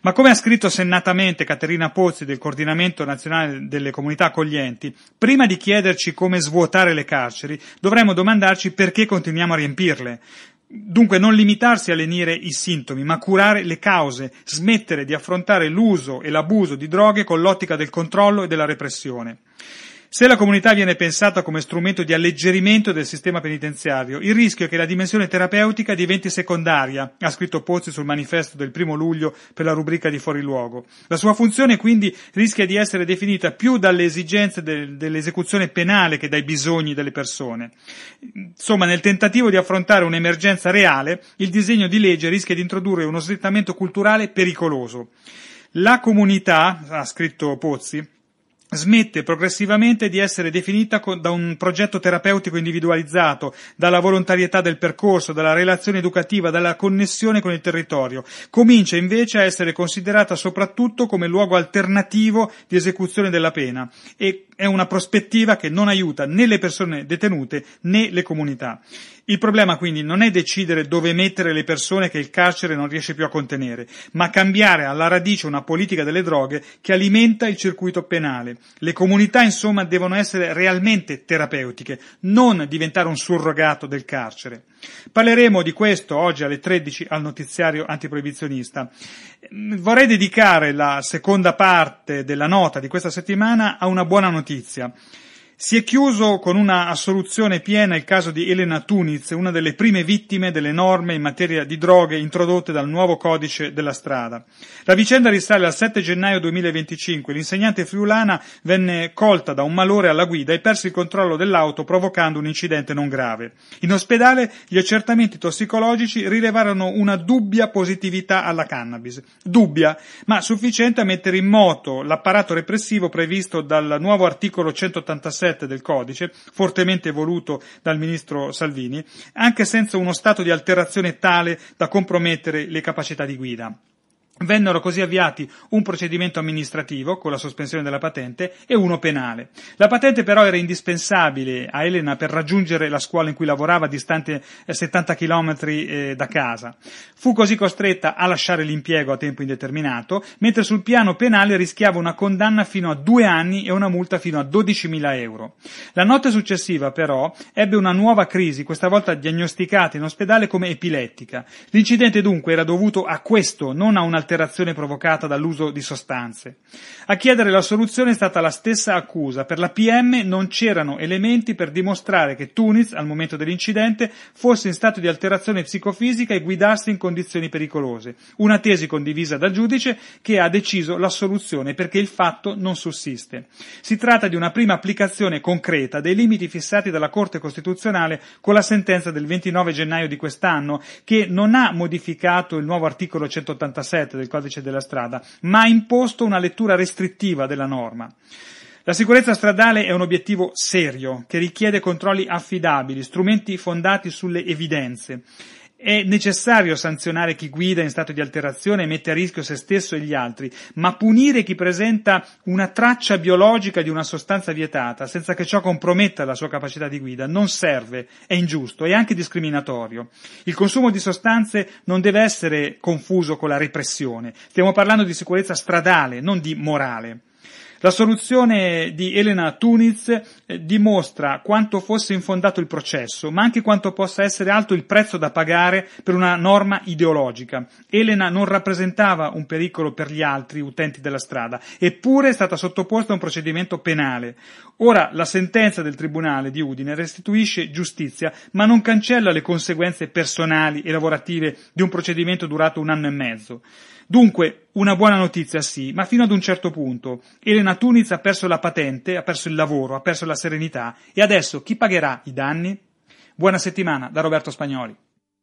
Ma come ha scritto sennatamente Caterina Pozzi del Coordinamento Nazionale delle Comunità Accoglienti, prima di chiederci come svuotare le carceri, dovremmo domandarci perché continuiamo a riempirle. Dunque non limitarsi a lenire i sintomi, ma curare le cause, smettere di affrontare l'uso e l'abuso di droghe con l'ottica del controllo e della repressione. Se la comunità viene pensata come strumento di alleggerimento del sistema penitenziario, il rischio è che la dimensione terapeutica diventi secondaria, ha scritto Pozzi sul manifesto del 1 luglio per la rubrica di Fuori Luogo. La sua funzione quindi rischia di essere definita più dalle esigenze dell'esecuzione penale che dai bisogni delle persone. Insomma, nel tentativo di affrontare un'emergenza reale, il disegno di legge rischia di introdurre uno slittamento culturale pericoloso. La comunità, ha scritto Pozzi, smette progressivamente di essere definita da un progetto terapeutico individualizzato, dalla volontarietà del percorso, dalla relazione educativa, dalla connessione con il territorio. Comincia invece a essere considerata soprattutto come luogo alternativo di esecuzione della pena e è una prospettiva che non aiuta né le persone detenute né le comunità. Il problema quindi non è decidere dove mettere le persone che il carcere non riesce più a contenere, ma cambiare alla radice una politica delle droghe che alimenta il circuito penale. Le comunità, insomma, devono essere realmente terapeutiche, non diventare un surrogato del carcere. Parleremo di questo oggi alle 13 al notiziario antiproibizionista. Vorrei dedicare la seconda parte della nota di questa settimana a una buona notizia. Si è chiuso con una assoluzione piena il caso di Elena Tuniz, una delle prime vittime delle norme in materia di droghe introdotte dal nuovo codice della strada. La vicenda risale al 7 gennaio 2025. L'insegnante friulana venne colta da un malore alla guida e perse il controllo dell'auto provocando un incidente non grave. In ospedale gli accertamenti tossicologici rilevarono una dubbia positività alla cannabis. Dubbia, ma sufficiente a mettere in moto l'apparato repressivo previsto dal nuovo articolo 187 del codice, fortemente voluto dal ministro Salvini, anche senza uno stato di alterazione tale da compromettere le capacità di guida. Vennero così avviati un procedimento amministrativo con la sospensione della patente e uno penale. La patente però era indispensabile a Elena per raggiungere la scuola in cui lavorava, distante 70 chilometri da casa. Fu così costretta a lasciare l'impiego a tempo indeterminato, mentre sul piano penale rischiava una condanna fino a 2 anni e una multa fino a 12.000 euro. La notte successiva però ebbe una nuova crisi, questa volta diagnosticata in ospedale come epilettica. L'incidente dunque era dovuto a questo, non a un'alterazione provocata dall'uso di sostanze. A chiedere la soluzione è stata la stessa accusa. Per la PM non c'erano elementi per dimostrare che Tuniz, al momento dell'incidente, fosse in stato di alterazione psicofisica e guidasse in condizioni pericolose. Una tesi condivisa dal giudice che ha deciso l'assoluzione perché il fatto non sussiste. Si tratta di una prima applicazione concreta dei limiti fissati dalla Corte Costituzionale con la sentenza del 29 gennaio di quest'anno, che non ha modificato il nuovo articolo 187 del codice della strada, ma ha imposto una lettura restrittiva della norma. La sicurezza stradale è un obiettivo serio, che richiede controlli affidabili, strumenti fondati sulle evidenze. È necessario sanzionare chi guida in stato di alterazione e mette a rischio se stesso e gli altri, ma punire chi presenta una traccia biologica di una sostanza vietata, senza che ciò comprometta la sua capacità di guida, non serve, è ingiusto e anche discriminatorio. Il consumo di sostanze non deve essere confuso con la repressione. Stiamo parlando di sicurezza stradale, non di morale. La soluzione di Elena Tuniz dimostra quanto fosse infondato il processo, ma anche quanto possa essere alto il prezzo da pagare per una norma ideologica. Elena non rappresentava un pericolo per gli altri utenti della strada, eppure è stata sottoposta a un procedimento penale. Ora la sentenza del Tribunale di Udine restituisce giustizia, ma non cancella le conseguenze personali e lavorative di un procedimento durato 1 anno e mezzo. Dunque, una buona notizia sì, ma fino ad un certo punto. Elena Tuniz ha perso la patente, ha perso il lavoro, ha perso la serenità e adesso chi pagherà i danni? Buona settimana da Roberto Spagnoli.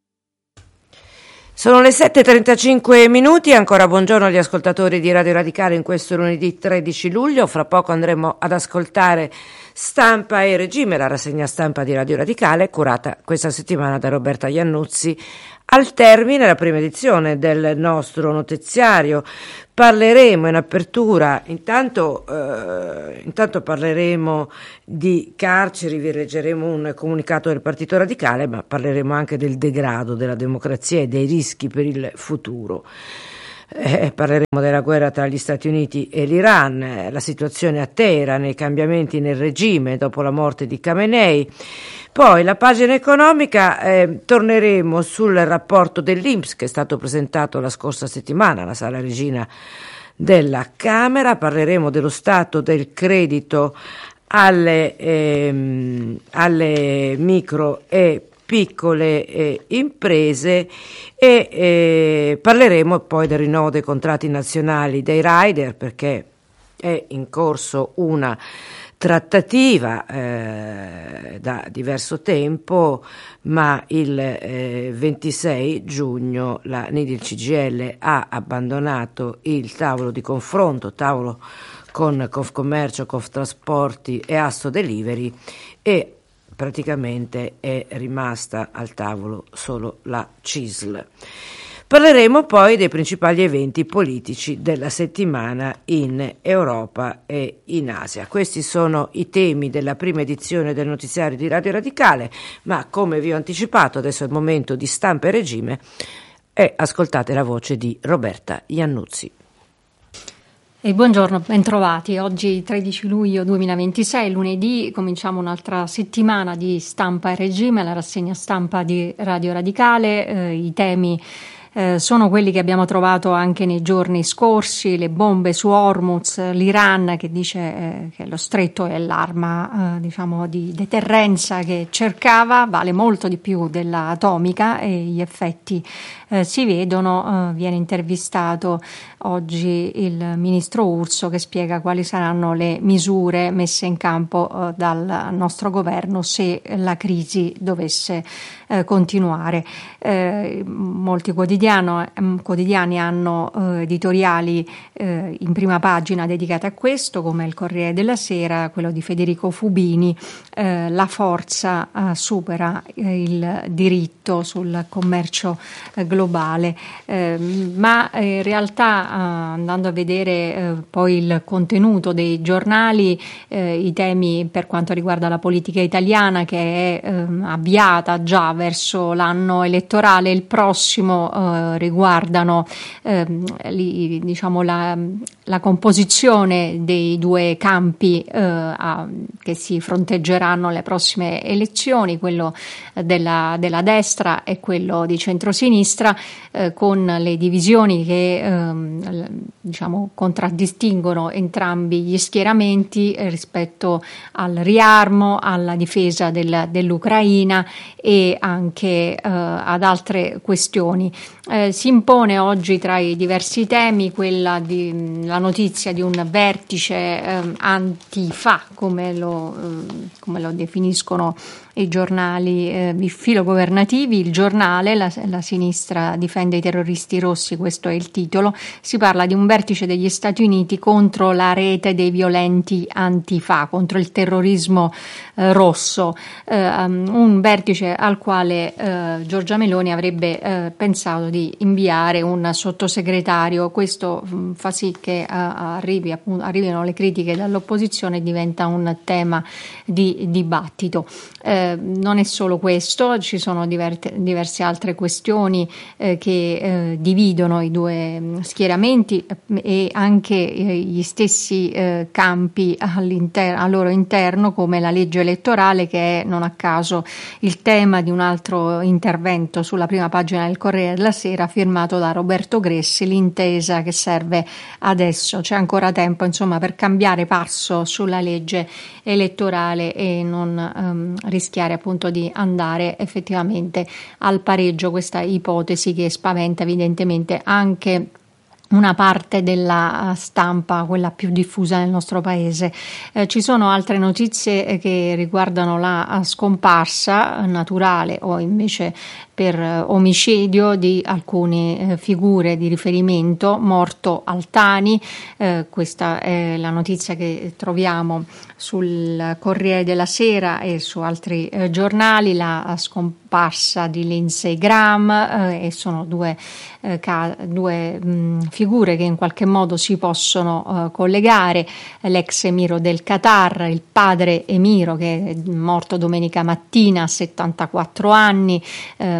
Sono le 7:35, ancora buongiorno agli ascoltatori di Radio Radicale in questo lunedì 13 luglio. Fra poco andremo ad ascoltare Stampa e Regime, la rassegna stampa di Radio Radicale, curata questa settimana da Roberta Iannuzzi. Al termine la prima edizione del nostro notiziario parleremo in apertura, intanto parleremo di carceri, vi leggeremo un comunicato del Partito Radicale, ma parleremo anche del degrado della democrazia e dei rischi per il futuro. Parleremo della guerra tra gli Stati Uniti e l'Iran, la situazione a Teheran, i cambiamenti nel regime dopo la morte di Khamenei. Poi la pagina economica, torneremo sul rapporto dell'INPS che è stato presentato la scorsa settimana alla Sala Regina della Camera. Parleremo dello stato del credito alle micro e piccole imprese e parleremo poi del rinnovo dei contratti nazionali dei rider, perché è in corso una trattativa da diverso tempo, ma il 26 giugno la NIDI CGIL ha abbandonato il tavolo di confronto, tavolo con Confcommercio, Conftrasporti e Asso Delivery, e praticamente è rimasta al tavolo solo la CISL. Parleremo poi dei principali eventi politici della settimana in Europa e in Asia. Questi sono i temi della prima edizione del notiziario di Radio Radicale, ma come vi ho anticipato adesso è il momento di Stampa e Regime e ascoltate la voce di Roberta Iannuzzi. E buongiorno, bentrovati. Oggi 13 luglio 2026, lunedì, cominciamo un'altra settimana di Stampa e Regime, la rassegna stampa di Radio Radicale. I temi sono quelli che abbiamo trovato anche nei giorni scorsi: le bombe su Hormuz, l'Iran che dice che lo stretto è l'arma di deterrenza che cercava, vale molto di più della atomica e gli effetti si vedono. Viene intervistato oggi il ministro Urso che spiega quali saranno le misure messe in campo dal nostro governo se la crisi dovesse continuare. Molti quotidiani hanno editoriali in prima pagina dedicate a questo, come il Corriere della Sera, quello di Federico Fubini, la forza supera il diritto sul commercio globale, ma in realtà andando a vedere poi il contenuto dei giornali, i temi per quanto riguarda la politica italiana che è avviata già verso l'anno elettorale, il prossimo riguardano la composizione dei due campi che si fronteggeranno alle prossime elezioni, quello della destra e quello di centrosinistra, con le divisioni che contraddistinguono entrambi gli schieramenti rispetto al riarmo, alla difesa dell'Ucraina e anche ad altre questioni. Si impone oggi tra i diversi temi la notizia di un vertice antifa, come lo definiscono i giornali filogovernativi. Il Giornale, la sinistra difende i terroristi rossi, questo è il titolo. Si parla di un vertice degli Stati Uniti contro la rete dei violenti antifa, contro il terrorismo rosso, un vertice al quale Giorgia Meloni avrebbe pensato di inviare un sottosegretario. Questo fa sì che arrivino le critiche dall'opposizione e diventa un tema di dibattito. Non è solo questo, ci sono diverse altre questioni che dividono i due schieramenti e anche gli stessi campi al loro interno, come la legge elettorale, che è non a caso il tema di un altro intervento sulla prima pagina del Corriere della Sera firmato da Roberto Gressi, l'intesa che serve adesso. C'è ancora tempo, insomma, per cambiare passo sulla legge elettorale e non rischiare appunto di andare effettivamente al pareggio, questa ipotesi che spaventa evidentemente anche una parte della stampa, quella più diffusa nel nostro paese. Ci sono altre notizie che riguardano la scomparsa naturale o invece per omicidio di alcune figure di riferimento. Morto Altani, questa è la notizia che troviamo sul Corriere della Sera e su altri giornali. La scomparsa di Lindsey Graham, e sono due figure che in qualche modo si possono collegare: l'ex emiro del Qatar, il padre emiro che è morto domenica mattina a 74 anni,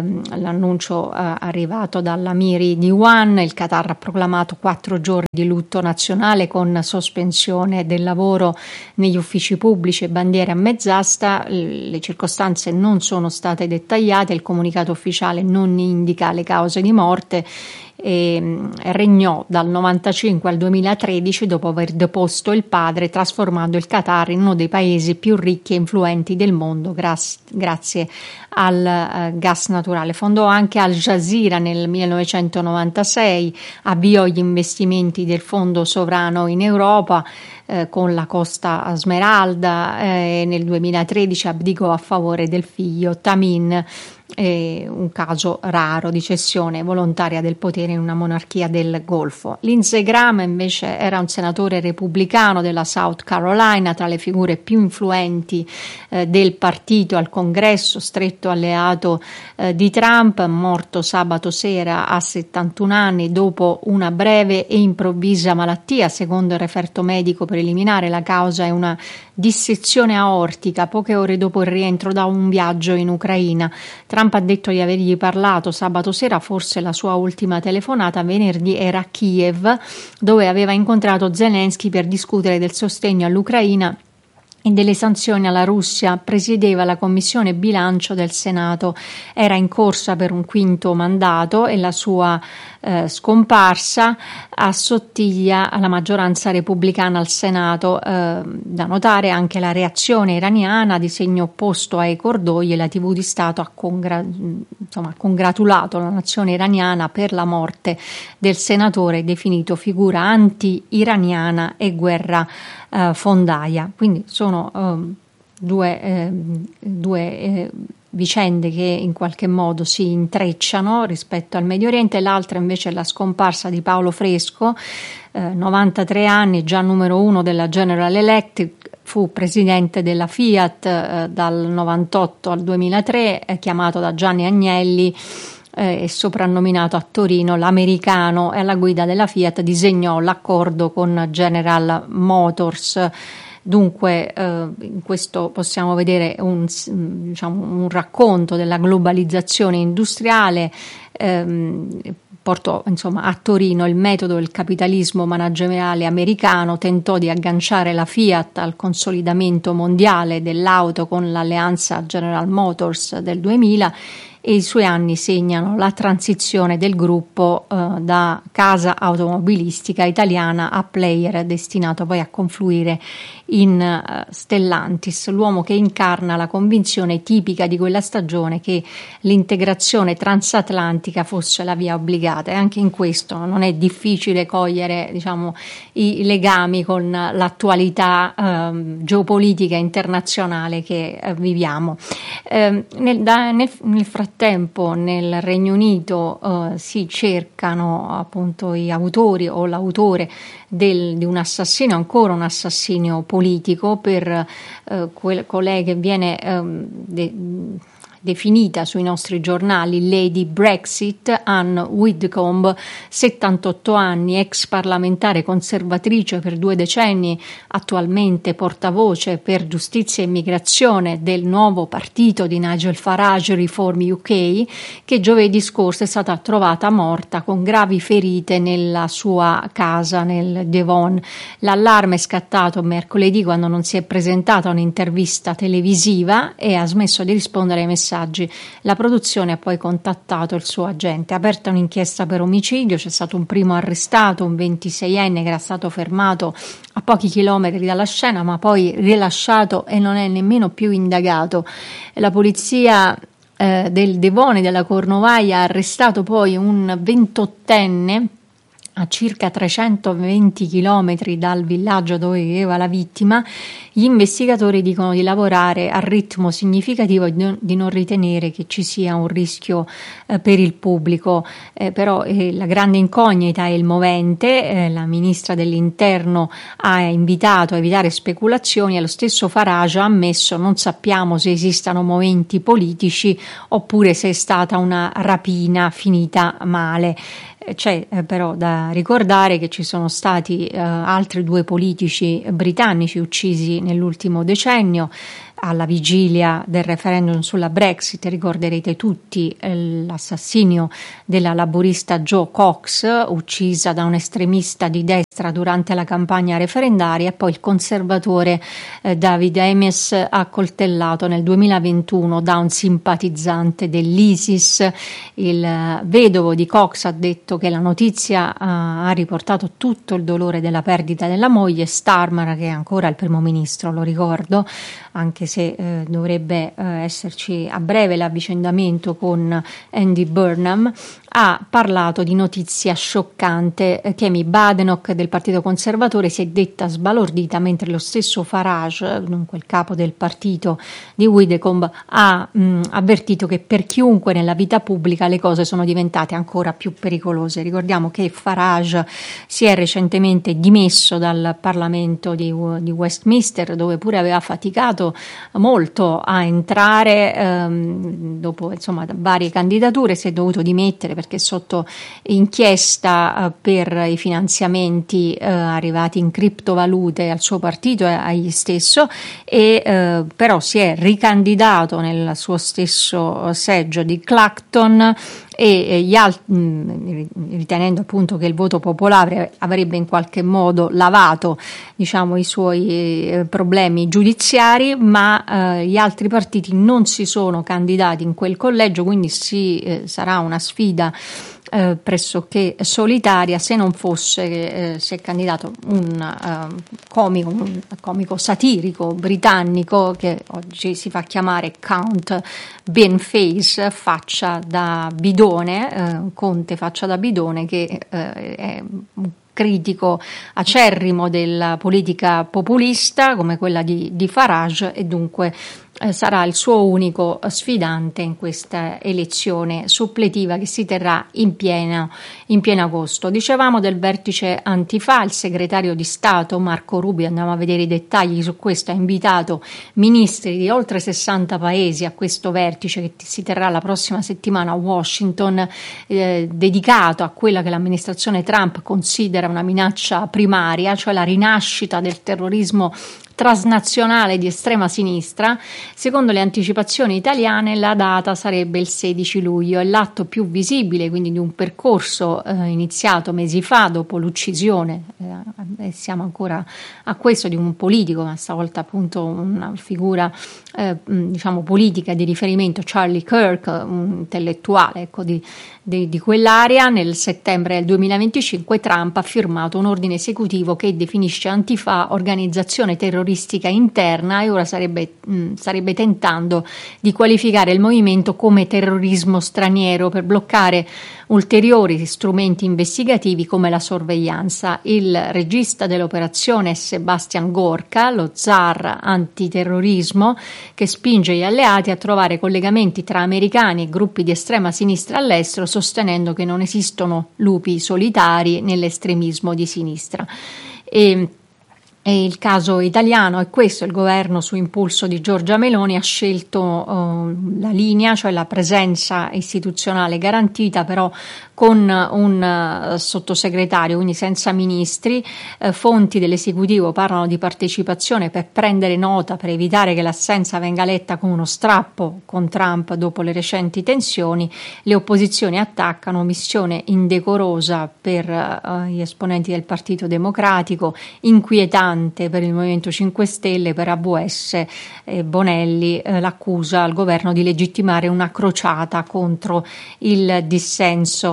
l'annuncio arrivato dall'Amiri di One. Il Qatar ha proclamato 4 giorni di lutto nazionale con sospensione del lavoro negli uffici pubblici e bandiere a mezz'asta. Le circostanze non sono state dettagliate, il comunicato ufficiale non indica le cause di morte. Regnò dal 95 al 2013 dopo aver deposto il padre, trasformando il Qatar in uno dei paesi più ricchi e influenti del mondo grazie al gas naturale. Fondò anche Al Jazeera nel 1996, avviò gli investimenti del fondo sovrano in Europa con la Costa Smeralda, e nel 2013 abdicò a favore del figlio Tamim, un caso raro di cessione volontaria del potere in una monarchia del Golfo. Lindsey Graham invece era un senatore repubblicano della South Carolina, tra le figure più influenti del partito al Congresso, stretto alleato di Trump, morto sabato sera a 71 anni dopo una breve e improvvisa malattia. Secondo il referto medico preliminare, la causa è una dissezione aortica poche ore dopo il rientro da un viaggio in Ucraina. Trump ha detto di avergli parlato sabato sera, forse la sua ultima telefonata. Venerdì era a Kiev, dove aveva incontrato Zelensky per discutere del sostegno all'Ucraina e delle sanzioni alla Russia. Presiedeva la commissione bilancio del Senato, era in corsa per un 5º mandato e la sua scomparsa assottiglia alla maggioranza repubblicana al Senato. Da notare anche la reazione iraniana di segno opposto ai cordoi, e la TV di Stato ha congratulato la nazione iraniana per la morte del senatore, definito figura anti-iraniana e guerra fondaia. Quindi sono due vicende che in qualche modo si intrecciano rispetto al Medio Oriente. L'altra invece è la scomparsa di Paolo Fresco, 93 anni, già numero 1 della General Electric. Fu presidente della Fiat dal 98 al 2003, chiamato da Gianni Agnelli e soprannominato a Torino l'americano, e alla guida della Fiat disegnò l'accordo con General Motors. Dunque in questo possiamo vedere un racconto della globalizzazione industriale. Portò a Torino il metodo del capitalismo manageriale americano, tentò di agganciare la Fiat al consolidamento mondiale dell'auto con l'alleanza General Motors del 2000, e i suoi anni segnano la transizione del gruppo da casa automobilistica italiana a player destinato poi a confluire in Stellantis, l'uomo che incarna la convinzione tipica di quella stagione che l'integrazione transatlantica fosse la via obbligata. E anche in questo non è difficile cogliere i legami con l'attualità geopolitica internazionale che viviamo. Nel frattempo nel Regno Unito si cercano appunto gli autori o l'autore di un assassino, ancora un assassinio politico, per colei che viene definita sui nostri giornali Lady Brexit, Anne Widdecombe, 78 anni, ex parlamentare conservatrice per 2 decenni, attualmente portavoce per giustizia e immigrazione del nuovo partito di Nigel Farage, Reform UK, che giovedì scorso è stata trovata morta con gravi ferite nella sua casa nel Devon. L'allarme è scattato mercoledì quando non si è presentata a un'intervista televisiva e ha smesso di rispondere ai messaggi. La produzione ha poi contattato il suo agente. È aperta un'inchiesta per omicidio, c'è stato un primo arrestato, un 26enne che era stato fermato a pochi chilometri dalla scena ma poi rilasciato e non è nemmeno più indagato. La polizia del Devon, della Cornovaglia, ha arrestato poi un 28enne a circa 320 chilometri dal villaggio dove viveva la vittima. Gli investigatori dicono di lavorare a ritmo significativo e di non ritenere che ci sia un rischio per il pubblico, però la grande incognita è il movente. La ministra dell'Interno ha invitato a evitare speculazioni e lo stesso Farage ha ammesso: non sappiamo se esistano moventi politici oppure se è stata una rapina finita male. C'è però da ricordare che ci sono stati altri 2 politici britannici uccisi nell'ultimo decennio. alla vigilia del referendum sulla Brexit. Ricorderete tutti l'assassinio della laburista Jo Cox, uccisa da un estremista di destra durante la campagna referendaria, e poi il conservatore David Amess accoltellato nel 2021 da un simpatizzante dell'ISIS. Il vedovo di Cox ha detto che la notizia ha riportato tutto il dolore della perdita della moglie. Starmer, che è ancora il primo ministro, lo ricordo, anche se dovrebbe esserci a breve l'avvicendamento con Andy Burnham, ha parlato di notizia scioccante. Kemi Badenoch del Partito Conservatore si è detta sbalordita, mentre lo stesso Farage, dunque il capo del partito di Widdecombe, ha avvertito che per chiunque nella vita pubblica le cose sono diventate ancora più pericolose. Ricordiamo che Farage si è recentemente dimesso dal Parlamento di Westminster, dove pure aveva faticato molto a entrare, dopo varie candidature si è dovuto dimettere perché sotto inchiesta per i finanziamenti arrivati in criptovalute al suo partito e agli stesso, e però si è ricandidato nel suo stesso seggio di Clacton, e gli altri, ritenendo appunto che il voto popolare avrebbe in qualche modo lavato i suoi problemi giudiziari, ma gli altri partiti non si sono candidati in quel collegio, quindi sarà una sfida pressoché solitaria, se non fosse che si è candidato un comico satirico britannico che oggi si fa chiamare Count Beanface, faccia da bidone, Conte faccia da bidone, che è un critico acerrimo della politica populista come quella di Farage, e dunque sarà il suo unico sfidante in questa elezione suppletiva che si terrà in pieno agosto. Dicevamo del vertice antifa, il segretario di Stato Marco Rubio, andiamo a vedere i dettagli su questo, ha invitato ministri di oltre 60 paesi a questo vertice che si terrà la prossima settimana a Washington, dedicato a quella che l'amministrazione Trump considera una minaccia primaria, cioè la rinascita del terrorismo transnazionale di estrema sinistra. Secondo le anticipazioni italiane la data sarebbe il 16 luglio, è l'atto più visibile quindi di un percorso iniziato mesi fa dopo l'uccisione, siamo ancora a questo, di un politico, ma stavolta appunto una figura politica di riferimento, Charlie Kirk, un intellettuale di quell'area. Nel settembre del 2025 Trump ha firmato un ordine esecutivo che definisce Antifa organizzazione terroristica interna, e ora starebbe tentando di qualificare il movimento come terrorismo straniero per bloccare ulteriori strumenti investigativi come la sorveglianza. Il regista dell'operazione è Sebastian Gorka, lo zar antiterrorismo, che spinge gli alleati a trovare collegamenti tra americani e gruppi di estrema sinistra all'estero, sostenendo che non esistono lupi solitari nell'estremismo di sinistra. E il caso italiano è questo: il governo, su impulso di Giorgia Meloni, ha scelto la linea, cioè la presenza istituzionale garantita, però con un sottosegretario, quindi senza ministri. Fonti dell'esecutivo parlano di partecipazione per prendere nota, per evitare che l'assenza venga letta come uno strappo con Trump dopo le recenti tensioni. Le opposizioni attaccano missione indecorosa per gli esponenti del Partito Democratico, inquietante per il Movimento 5 Stelle, per AVS e Bonelli l'accusa al governo di legittimare una crociata contro il dissenso.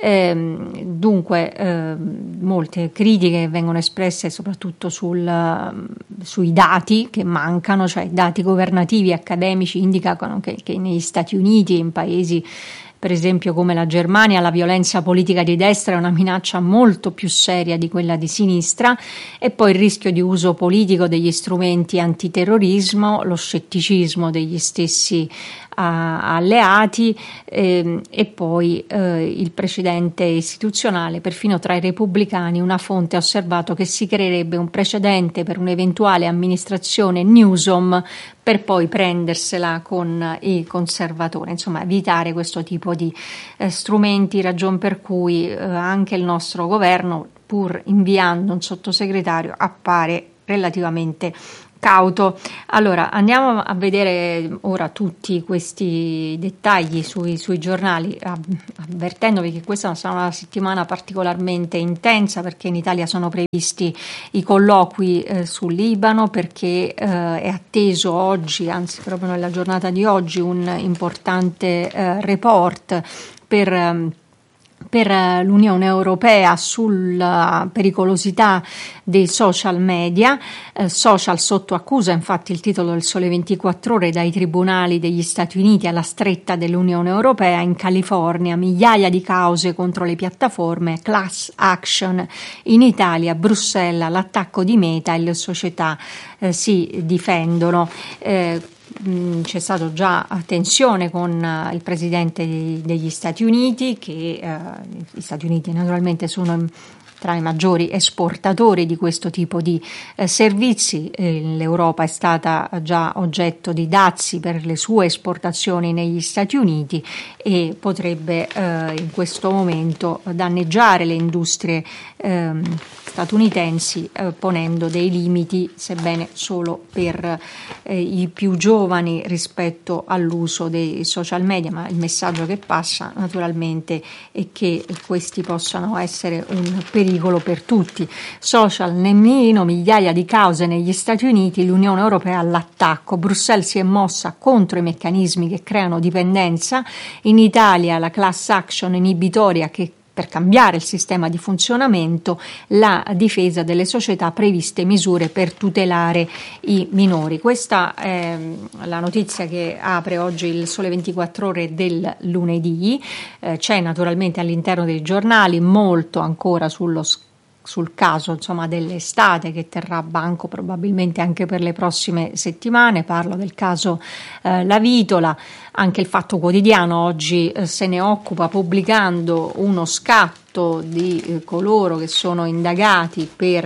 Dunque molte critiche vengono espresse soprattutto sui dati che mancano, cioè i dati governativi e accademici indicano che negli Stati Uniti e in paesi per esempio come la Germania, la violenza politica di destra è una minaccia molto più seria di quella di sinistra, e poi il rischio di uso politico degli strumenti antiterrorismo, lo scetticismo degli stessi alleati, e poi il precedente istituzionale. Perfino tra i repubblicani una fonte ha osservato che si creerebbe un precedente per un'eventuale amministrazione Newsom per poi prendersela con i conservatori, insomma evitare questo tipo di strumenti, ragion per cui anche il nostro governo, pur inviando un sottosegretario, appare relativamente cauto. Allora, andiamo a vedere ora tutti questi dettagli sui giornali, avvertendovi che questa sarà una settimana particolarmente intensa, perché in Italia sono previsti i colloqui sul Libano, perché è atteso oggi, anzi proprio nella giornata di oggi, un importante report per l'Unione Europea sulla pericolosità dei social media, social sotto accusa, infatti il titolo del Sole 24 Ore, dai tribunali degli Stati Uniti alla stretta dell'Unione Europea. In California migliaia di cause contro le piattaforme, class action. In Italia, Bruxelles, l'attacco di Meta e le società si difendono. C'è stato già tensione con il presidente degli Stati Uniti, che gli Stati Uniti naturalmente sono tra i maggiori esportatori di questo tipo di servizi. L'Europa è stata già oggetto di dazi per le sue esportazioni negli Stati Uniti e potrebbe in questo momento danneggiare le industrie statunitensi, ponendo dei limiti, sebbene solo per i più giovani rispetto all'uso dei social media, ma il messaggio che passa naturalmente è che questi possano essere un pericolo per tutti. Social nemmeno, migliaia di cause negli Stati Uniti, l'Unione Europea all'attacco. Bruxelles si è mossa contro i meccanismi che creano dipendenza. In Italia la class action inibitoria che per cambiare il sistema di funzionamento, la difesa delle società, previste misure per tutelare i minori. Questa è la notizia che apre oggi il Sole 24 Ore del lunedì. C'è naturalmente all'interno dei giornali molto ancora sul caso, insomma, dell'estate, che terrà banco probabilmente anche per le prossime settimane. Parlo del caso La Vitola. Anche il Fatto Quotidiano oggi se ne occupa, pubblicando uno scatto di coloro che sono indagati per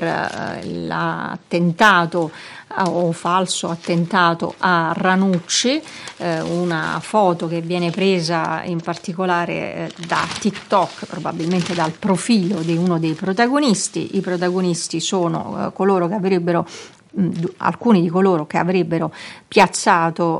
l'attentato o falso attentato a Ranucci, una foto che viene presa in particolare da TikTok, probabilmente dal profilo di uno dei protagonisti. I protagonisti sono alcuni di coloro che avrebbero piazzato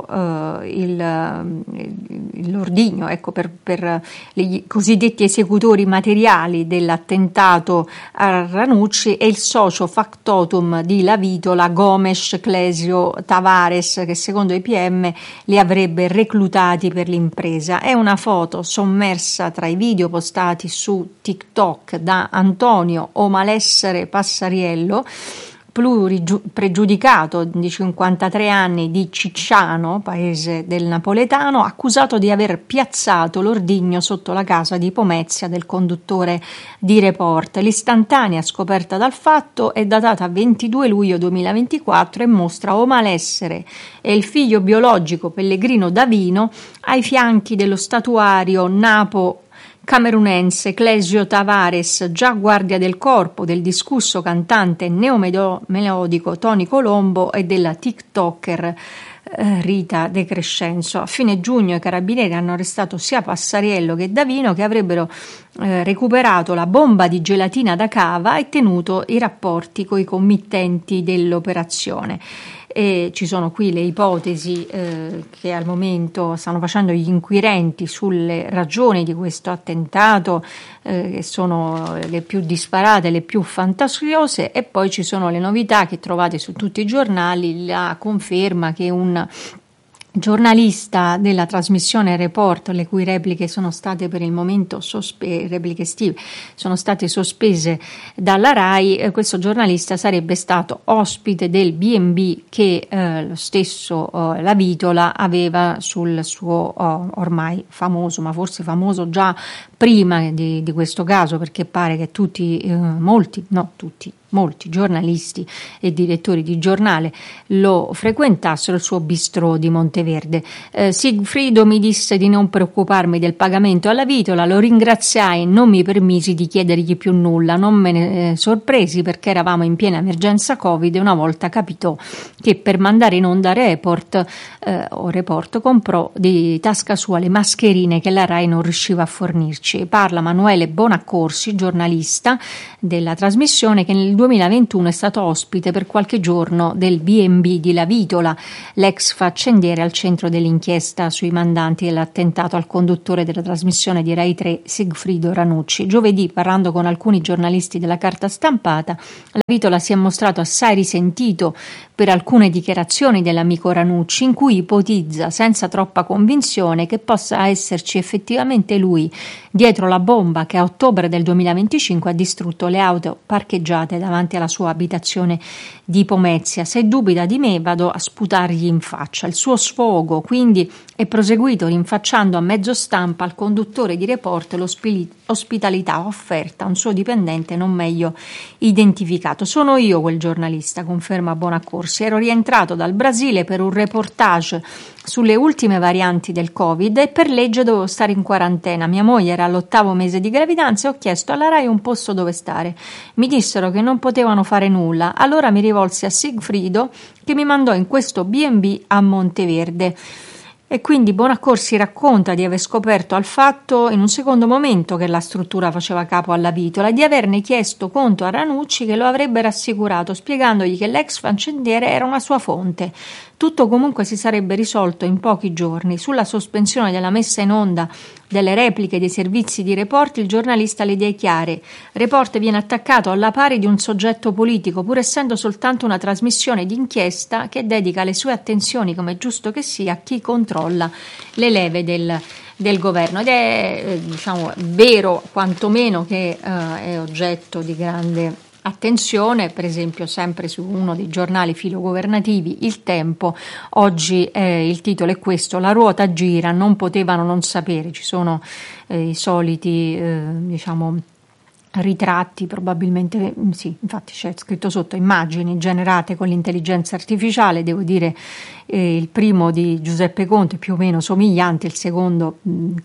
l'ordigno, ecco, per i cosiddetti esecutori materiali dell'attentato a Ranucci, e il socio factotum di La Vitola, Gomes Clesio Tavares, che secondo i PM li avrebbe reclutati per l'impresa. È una foto sommersa tra i video postati su TikTok da Antonio O Malessere Passariello, pregiudicato di 53 anni, di Cicciano, paese del napoletano, accusato di aver piazzato l'ordigno sotto la casa di Pomezia del conduttore di Report. L'istantanea scoperta dal Fatto è datata 22 luglio 2024 e mostra O Malessere e il figlio biologico Pellegrino Davino ai fianchi dello statuario napo camerunense Clesio Tavares, già guardia del corpo del discusso cantante neomelodico Tony Colombo e della TikToker Rita De Crescenzo. A fine giugno i carabinieri hanno arrestato sia Passariello che Davino, che avrebbero recuperato la bomba di gelatina da cava e tenuto i rapporti coi committenti dell'operazione. E ci sono qui le ipotesi che al momento stanno facendo gli inquirenti sulle ragioni di questo attentato, che sono le più disparate, le più fantasiose, e poi ci sono le novità che trovate su tutti i giornali, la conferma che un giornalista della trasmissione Report, le cui repliche sono state per il momento repliche estive sono state sospese dalla RAI, questo giornalista sarebbe stato ospite del B&B che lo stesso La Vitola aveva sul suo ormai famoso, ma forse famoso già prima di questo caso, perché pare che molti giornalisti e direttori di giornale lo frequentassero, il suo bistrò di Monteverde. Sigfrido mi disse di non preoccuparmi del pagamento alla Vitola, lo ringraziai e non mi permisi di chiedergli più nulla. Non me ne sorpresi, perché eravamo in piena emergenza Covid e una volta capitò che per mandare in onda Report comprò di tasca sua le mascherine che la RAI non riusciva a fornirci. Ranucci. Parla Manuele Bonaccorsi, giornalista della trasmissione, che nel 2021 è stato ospite per qualche giorno del B&B di Lavitola, l'ex faccendiere al centro dell'inchiesta sui mandanti dell'attentato al conduttore della trasmissione di Rai 3 Sigfrido Ranucci. Giovedì, parlando con alcuni giornalisti della carta stampata, Lavitola si è mostrato assai risentito per alcune dichiarazioni dell'amico Ranucci, in cui ipotizza senza troppa convinzione che possa esserci effettivamente lui dietro la bomba che a ottobre del 2025 ha distrutto le auto parcheggiate davanti alla sua abitazione di Pomezia. Se dubita di me, vado a sputargli in faccia. Il suo sfogo quindi è proseguito rinfacciando a mezzo stampa al conduttore di Report l'ospitalità offerta a un suo dipendente non meglio identificato. Sono io quel giornalista, conferma Bonaccorsi. Ero rientrato dal Brasile per un reportage sulle ultime varianti del Covid e per legge dovevo stare in quarantena. Mia moglie era all'8° mese di gravidanza e ho chiesto alla Rai un posto dove stare. Mi dissero che non potevano fare nulla. Allora mi rivolsi a Sigfrido, che mi mandò in questo B&B a Monteverde. E quindi Bonaccorsi racconta di aver scoperto al fatto in un secondo momento che la struttura faceva capo alla Lavitola e di averne chiesto conto a Ranucci, che lo avrebbe rassicurato spiegandogli che l'ex faccendiere era una sua fonte. Tutto comunque si sarebbe risolto in pochi giorni. Sulla sospensione della messa in onda delle repliche dei servizi di Report, il giornalista ha le idee chiare. Report viene attaccato alla pari di un soggetto politico, pur essendo soltanto una trasmissione d'inchiesta che dedica le sue attenzioni, come è giusto che sia, a chi controlla le leve del governo. Ed è vero quantomeno che è oggetto di grande attenzione, per esempio sempre su uno dei giornali filogovernativi, Il Tempo, oggi il titolo è questo: la ruota gira, non potevano non sapere. Ci sono i soliti ritratti, probabilmente sì, infatti c'è scritto sotto immagini generate con l'intelligenza artificiale. Devo dire il primo di Giuseppe Conte più o meno somigliante, il secondo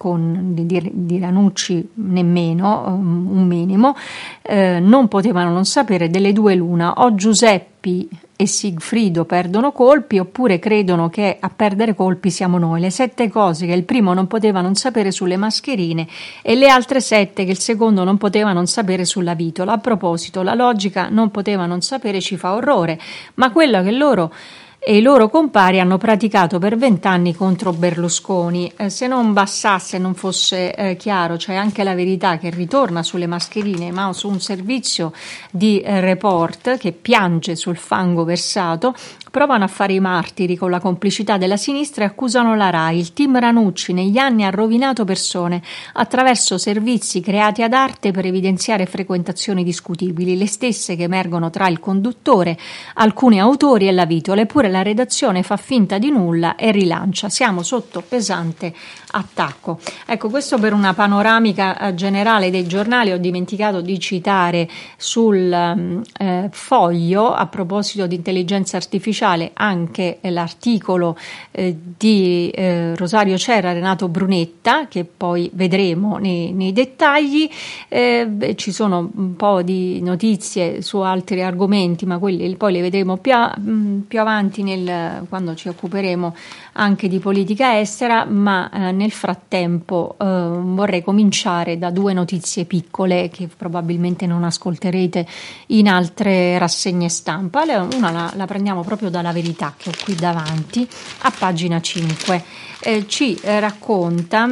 di Ranucci nemmeno un minimo. Non potevano non sapere, delle due l'una: o Giuseppi e Sigfrido perdono colpi, oppure credono che a perdere colpi siamo noi. Le 7 cose che il primo non poteva non sapere sulle mascherine e le altre 7 che il secondo non poteva non sapere sulla Lavitola. A proposito, la logica non poteva non sapere ci fa orrore, ma quella che loro e i loro compari hanno praticato per 20 anni contro Berlusconi. Se non bastasse, non fosse chiaro, c'è anche la verità che ritorna sulle mascherine, ma su un servizio di Report che piange sul fango versato. Provano a fare i martiri con la complicità della sinistra e accusano la Rai. Il team Ranucci negli anni ha rovinato persone attraverso servizi creati ad arte per evidenziare frequentazioni discutibili, le stesse che emergono tra il conduttore, alcuni autori e la Lavitola. Eppure la redazione fa finta di nulla e rilancia. Siamo sotto pesante attacco. Ecco, questo per una panoramica generale dei giornali. Ho dimenticato di citare sul Foglio, a proposito di intelligenza artificiale, anche l'articolo di Rosario Cerra e Renato Brunetta, che poi vedremo nei dettagli. Ci sono un po' di notizie su altri argomenti, ma quelli poi le vedremo più avanti quando ci occuperemo anche di politica estera, ma nel frattempo vorrei cominciare da 2 notizie piccole che probabilmente non ascolterete in altre rassegne stampa. Una la prendiamo proprio dalla Verità, che ho qui davanti, a pagina 5. Ci racconta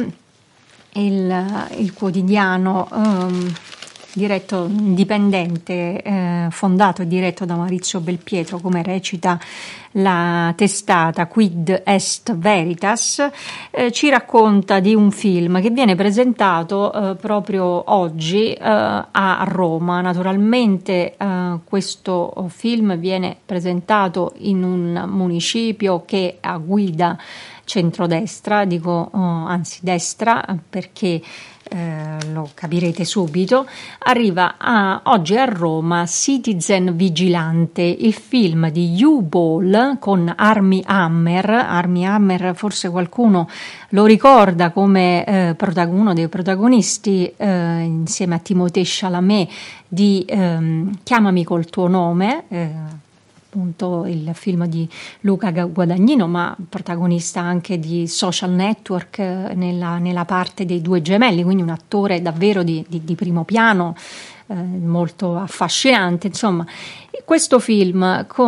il quotidiano diretto indipendente, fondato e diretto da Maurizio Belpietro, come recita la testata Quid Est Veritas. Ci racconta di un film che viene presentato proprio oggi a Roma. Naturalmente questo film viene presentato in un municipio che ha guida centrodestra, anzi destra, perché lo capirete subito. Arriva oggi a Roma Citizen Vigilante, il film di Uwe Boll con Armie Hammer. Forse qualcuno lo ricorda come uno dei protagonisti, insieme a Timothée Chalamet, di Chiamami col tuo nome, appunto il film di Luca Guadagnino, ma protagonista anche di Social Network nella parte dei due gemelli, quindi un attore davvero di primo piano, molto affascinante. Insomma, questo film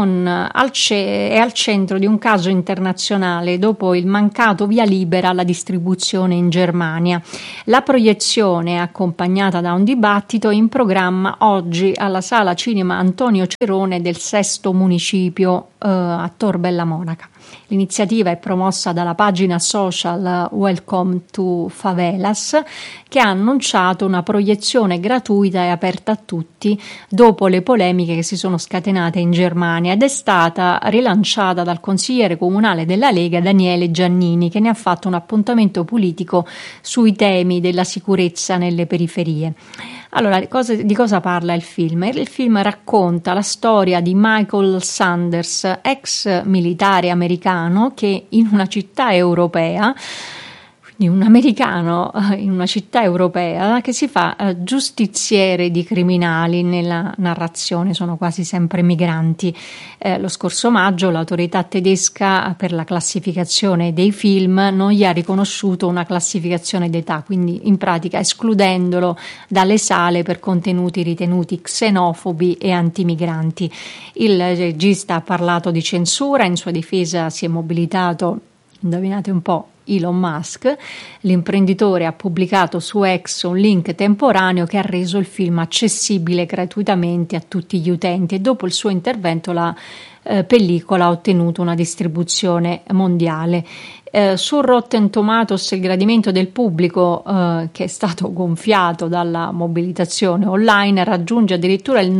è al centro di un caso internazionale dopo il mancato via libera alla distribuzione in Germania. La proiezione è accompagnata da un dibattito in programma oggi alla Sala Cinema Antonio Cerone del Sesto Municipio a Tor Bella Monaca. L'iniziativa è promossa dalla pagina social Welcome to Favelas, che ha annunciato una proiezione gratuita e aperta a tutti dopo le polemiche che si sono scatenate in Germania, ed è stata rilanciata dal consigliere comunale della Lega Daniele Giannini, che ne ha fatto un appuntamento politico sui temi della sicurezza nelle periferie. Allora, di cosa parla il film? Il film racconta la storia di Michael Sanders, ex militare americano che in una città europea, quindi un americano in una città europea, che si fa giustiziere di criminali. Nella narrazione sono quasi sempre migranti. Lo scorso maggio l'autorità tedesca per la classificazione dei film non gli ha riconosciuto una classificazione d'età, quindi in pratica escludendolo dalle sale per contenuti ritenuti xenofobi e antimigranti. Il regista ha parlato di censura, in sua difesa si è mobilitato, indovinate un po', Elon Musk. L'imprenditore ha pubblicato su X un link temporaneo che ha reso il film accessibile gratuitamente a tutti gli utenti, e dopo il suo intervento la pellicola ha ottenuto una distribuzione mondiale. Su Rotten Tomatoes il gradimento del pubblico, che è stato gonfiato dalla mobilitazione online, raggiunge addirittura il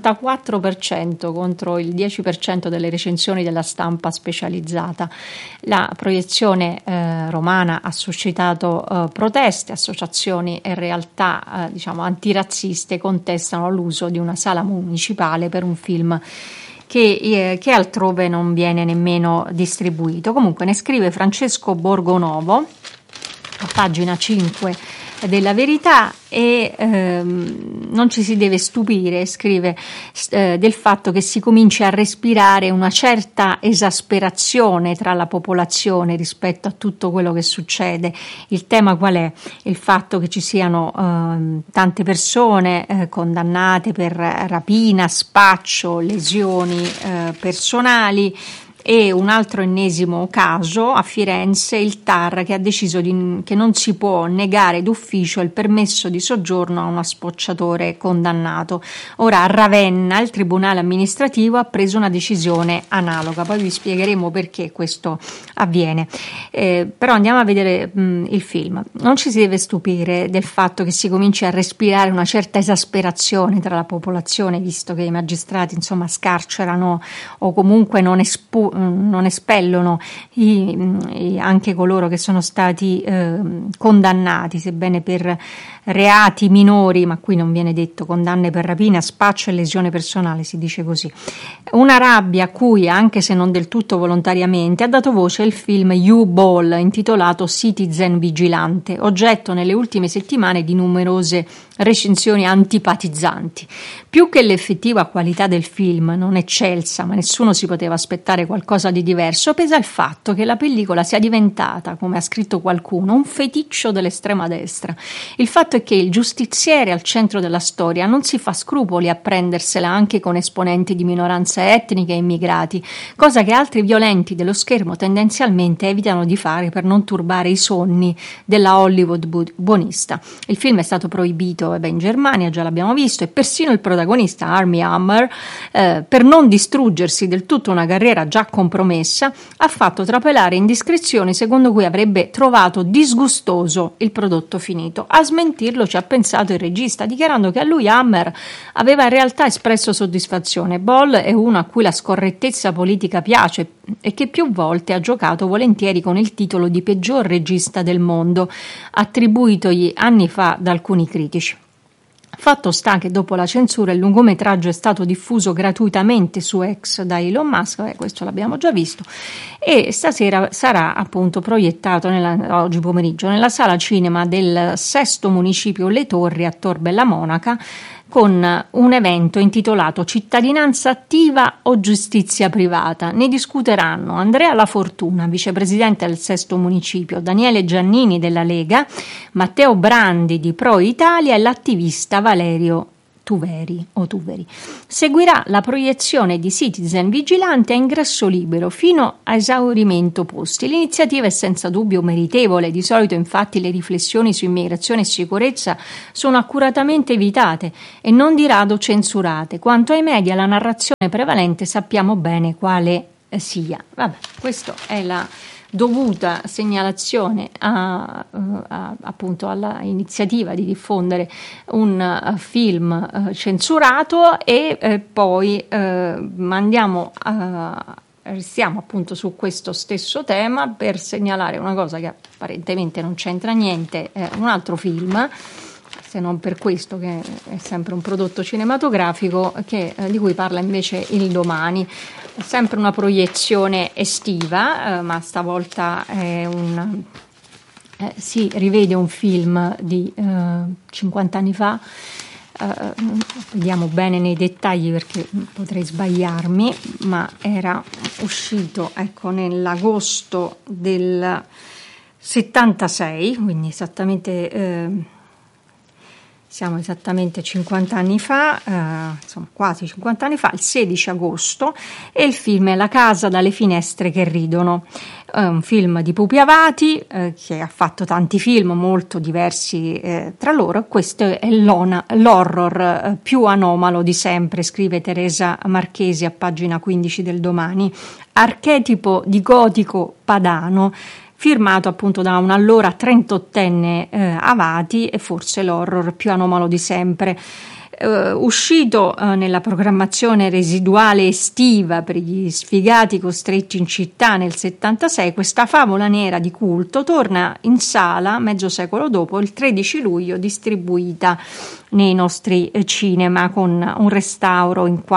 94% contro il 10% delle recensioni della stampa specializzata. La proiezione romana ha suscitato proteste, associazioni e realtà antirazziste contestano l'uso di una sala municipale per un film che altrove non viene nemmeno distribuito. Comunque ne scrive Francesco Borgonovo a pagina 5 della Verità, e non ci si deve stupire, scrive, del fatto che si cominci a respirare una certa esasperazione tra la popolazione rispetto a tutto quello che succede. Il tema qual è? Il fatto che ci siano tante persone condannate per rapina, spaccio, lesioni personali. E un altro ennesimo caso a Firenze, il TAR che ha deciso che non si può negare d'ufficio il permesso di soggiorno a uno spacciatore condannato. Ora a Ravenna il Tribunale amministrativo ha preso una decisione analoga, poi vi spiegheremo perché questo avviene. Però andiamo a vedere il film. Non ci si deve stupire del fatto che si cominci a respirare una certa esasperazione tra la popolazione, visto che i magistrati scarcerano o comunque non espellono anche coloro che sono stati condannati, sebbene per reati minori, ma qui non viene detto condanne per rapina, spaccio e lesione personale, si dice così. Una rabbia a cui, anche se non del tutto volontariamente, ha dato voce il film U-Ball intitolato Citizen Vigilante, oggetto nelle ultime settimane di numerose recensioni antipatizzanti. Più che l'effettiva qualità del film, non eccelsa, ma nessuno si poteva aspettare qualcosa di diverso, pesa il fatto che la pellicola sia diventata, come ha scritto qualcuno, un feticcio dell'estrema destra. Il fatto è che il giustiziere al centro della storia non si fa scrupoli a prendersela anche con esponenti di minoranze etniche e immigrati, cosa che altri violenti dello schermo tendenzialmente evitano di fare per non turbare i sonni della Hollywood buonista. Il film è stato proibito in Germania, già l'abbiamo visto, e persino il protagonista Armie Hammer, per non distruggersi del tutto una carriera già compromessa, ha fatto trapelare indiscrezioni secondo cui avrebbe trovato disgustoso il prodotto finito. A smentirlo ci ha pensato il regista, dichiarando che a lui Hammer aveva in realtà espresso soddisfazione. Ball è uno a cui la scorrettezza politica piace e che più volte ha giocato volentieri con il titolo di peggior regista del mondo, attribuitogli anni fa da alcuni critici. Fatto sta che dopo la censura il lungometraggio è stato diffuso gratuitamente su X da Elon Musk, questo l'abbiamo già visto, e stasera sarà appunto proiettato oggi pomeriggio nella sala cinema del Sesto Municipio Le Torri a Tor Bella Monaca, con un evento intitolato Cittadinanza attiva o giustizia privata. Ne discuteranno Andrea Lafortuna, vicepresidente del Sesto Municipio, Daniele Giannini della Lega, Matteo Brandi di Pro Italia e l'attivista Valerio Tuveri. Seguirà la proiezione di Citizen Vigilante a ingresso libero fino a esaurimento posti. L'iniziativa è senza dubbio meritevole, di solito infatti le riflessioni su immigrazione e sicurezza sono accuratamente evitate e non di rado censurate. Quanto ai media, la narrazione prevalente sappiamo bene quale sia. Vabbè, questa è la dovuta segnalazione appunto alla iniziativa di diffondere un film censurato e poi restiamo appunto su questo stesso tema per segnalare una cosa che apparentemente non c'entra niente, un altro film, se non per questo che è sempre un prodotto cinematografico di cui parla invece Il Domani. È sempre una proiezione estiva, ma stavolta si rivede un film di 50 anni fa. Vediamo bene nei dettagli perché potrei sbagliarmi, ma era uscito nell'agosto del 76, quindi siamo esattamente 50 anni fa, insomma quasi 50 anni fa, il 16 agosto, e il film è La casa dalle finestre che ridono. Un film di Pupi Avati, che ha fatto tanti film molto diversi tra loro. Questo è l'horror più anomalo di sempre, scrive Teresa Marchesi a pagina 15 del Domani. Archetipo di gotico padano, firmato appunto da un allora 38enne Avati, e forse l'horror più anomalo di sempre. Uscito nella programmazione residuale estiva per gli sfigati costretti in città nel 76, questa favola nera di culto torna in sala mezzo secolo dopo, il 13 luglio, distribuita nei nostri cinema con un restauro in